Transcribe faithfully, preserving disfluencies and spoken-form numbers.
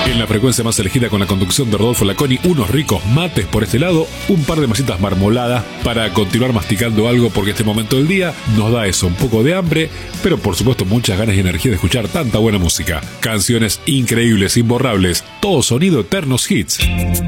En la frecuencia más elegida con la conducción de Rodolfo Laconi, unos ricos mates por este lado, un par de masitas marmoladas para continuar masticando algo porque este momento del día nos da eso, un poco de hambre, pero por supuesto muchas ganas y energía de escuchar tanta buena música. Canciones increíbles, imborrables, todo sonido, eternos hits.